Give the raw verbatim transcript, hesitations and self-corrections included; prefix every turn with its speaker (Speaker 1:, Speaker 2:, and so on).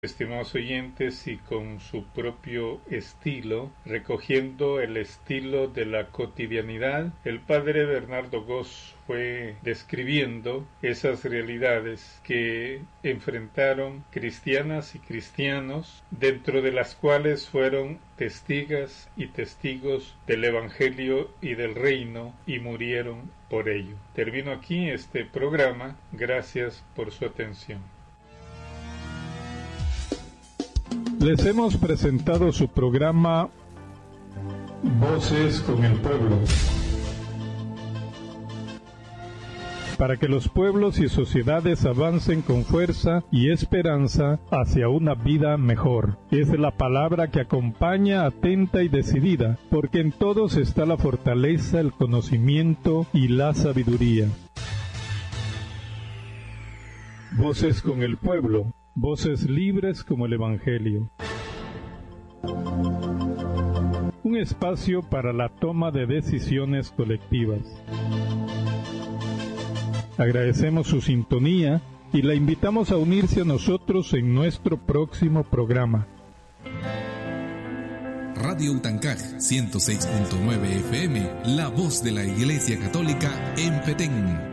Speaker 1: Estimados oyentes, y con su propio estilo, recogiendo el estilo de la cotidianidad, el padre Bernardo Goss fue describiendo esas realidades que enfrentaron cristianas y cristianos, dentro de las cuales fueron testigas y testigos del Evangelio y del Reino y murieron por ello. Termino aquí este programa. Gracias por su atención. Les hemos presentado su programa Voces con el Pueblo, para que los pueblos y sociedades avancen con fuerza y esperanza hacia una vida mejor. Es la palabra que acompaña atenta y decidida, porque en todos está la fortaleza, el conocimiento y la sabiduría. Voces con el Pueblo. Voces libres como el Evangelio. Un espacio para la toma de decisiones colectivas. Agradecemos su sintonía y la invitamos a unirse a nosotros en nuestro próximo programa.
Speaker 2: Radio Utancaj ciento seis punto nueve F M, la voz de la Iglesia Católica en Petén.